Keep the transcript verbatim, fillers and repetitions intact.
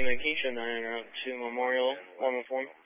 Lima Keisha nine route to Memorial, one one four.